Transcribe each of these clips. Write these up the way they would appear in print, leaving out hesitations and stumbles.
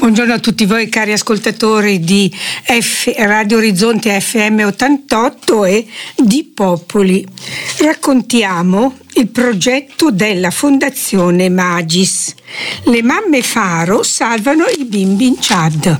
Buongiorno a tutti voi cari ascoltatori di Radio Orizzonte FM 88 e di Popoli. Raccontiamo il progetto della Fondazione Magis. Le mamme faro salvano i bimbi in Chad.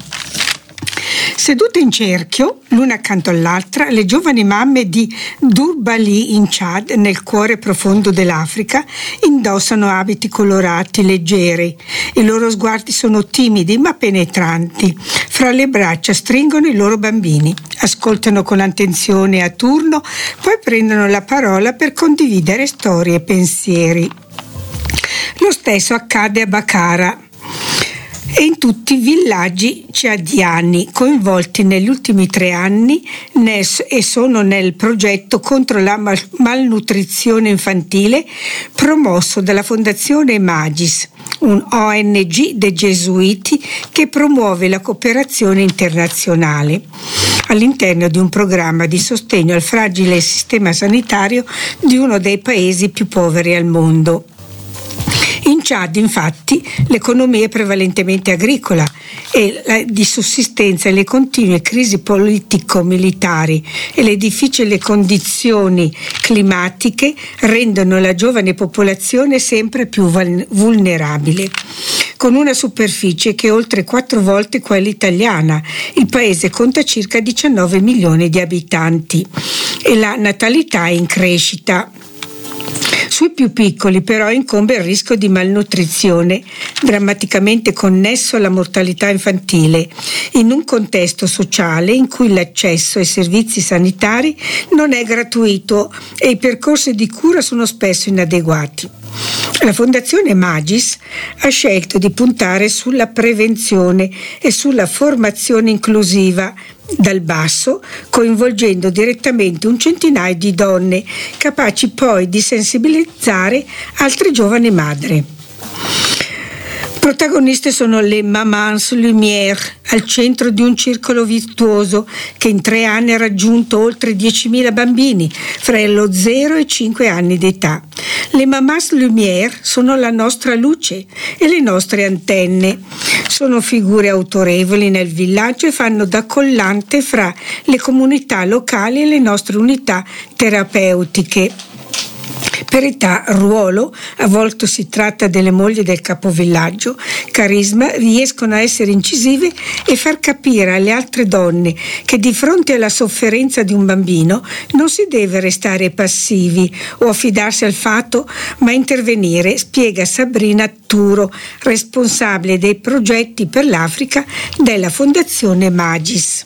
Sedute in cerchio, l'una accanto all'altra, le giovani mamme di Durbali in Chad, nel cuore profondo dell'Africa, indossano abiti colorati, leggeri. I loro sguardi sono timidi ma penetranti. Fra le braccia stringono i loro bambini, ascoltano con attenzione a turno, poi prendono la parola per condividere storie e pensieri. Lo stesso accade a Bakara e in tutti i villaggi ciadiani coinvolti negli ultimi 3 anni e sono nel progetto contro la malnutrizione infantile promosso dalla Fondazione Magis, un ONG dei Gesuiti che promuove la cooperazione internazionale all'interno di un programma di sostegno al fragile sistema sanitario di uno dei paesi più poveri al mondo. In Chad, infatti, l'economia è prevalentemente agricola e di sussistenza e le continue crisi politico-militari e le difficili condizioni climatiche rendono la giovane popolazione sempre più vulnerabile. Con una superficie che è oltre 4 volte quella italiana, il paese conta circa 19 milioni di abitanti e la natalità è in crescita. Sui più piccoli però incombe il rischio di malnutrizione, drammaticamente connesso alla mortalità infantile, in un contesto sociale in cui l'accesso ai servizi sanitari non è gratuito e i percorsi di cura sono spesso inadeguati. La Fondazione Magis ha scelto di puntare sulla prevenzione e sulla formazione inclusiva dal basso, coinvolgendo direttamente un centinaio di donne, capaci poi di sensibilizzare altre giovani madri. Protagoniste sono le Mamans Lumière, al centro di un circolo virtuoso che in 3 anni ha raggiunto oltre 10.000 bambini fra lo 0 e i 5 anni d'età. Le Mamans Lumière sono la nostra luce e le nostre antenne. Sono figure autorevoli nel villaggio e fanno da collante fra le comunità locali e le nostre unità terapeutiche. Per età, ruolo, a volte si tratta delle mogli del capovillaggio, carisma, riescono a essere incisive e far capire alle altre donne che di fronte alla sofferenza di un bambino non si deve restare passivi o affidarsi al fatto, ma intervenire, spiega Sabrina Turo, responsabile dei progetti per l'Africa della Fondazione Magis.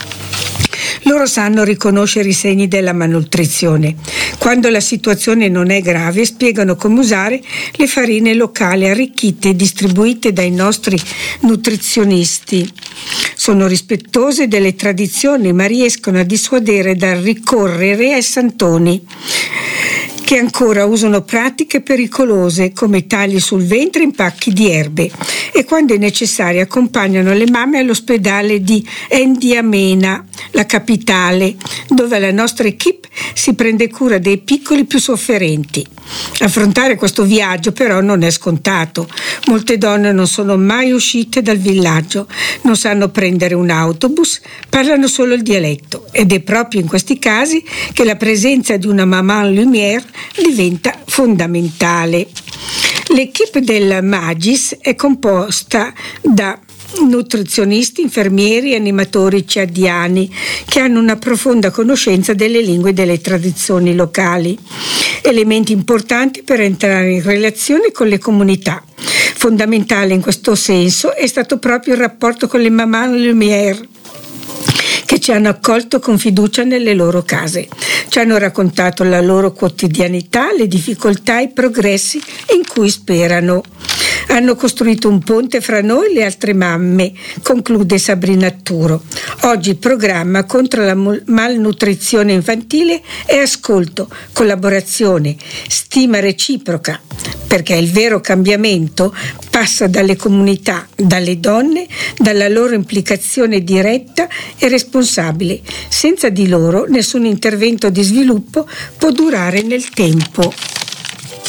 Loro sanno riconoscere i segni della malnutrizione. Quando la situazione non è grave, spiegano come usare le farine locali arricchite e distribuite dai nostri nutrizionisti. Sono rispettose delle tradizioni, ma riescono a dissuadere dal ricorrere ai santoni, che ancora usano pratiche pericolose come tagli sul ventre in pacchi di erbe, e quando è necessario accompagnano le mamme all'ospedale di N'Djamena, la capitale, dove la nostra equipe si prende cura dei piccoli più sofferenti. Affrontare questo viaggio però non è scontato. Molte donne non sono mai uscite dal villaggio, non sanno prendere un autobus, parlano solo il dialetto, ed è proprio in questi casi che la presenza di una Maman Lumière diventa fondamentale. L'equipe del Magis è composta da nutrizionisti, infermieri e animatori ciadiani che hanno una profonda conoscenza delle lingue e delle tradizioni locali, elementi importanti per entrare in relazione con le comunità. Fondamentale in questo senso è stato proprio il rapporto con le Maman Lumière, che ci hanno accolto con fiducia nelle loro case. Ci hanno raccontato la loro quotidianità, le difficoltà e i progressi in cui sperano. Hanno costruito un ponte fra noi e le altre mamme, conclude Sabrina Turo. Oggi il programma contro la malnutrizione infantile è ascolto, collaborazione, stima reciproca, perché il vero cambiamento passa dalle comunità, dalle donne, dalla loro implicazione diretta e responsabile. Senza di loro nessun intervento di sviluppo può durare nel tempo.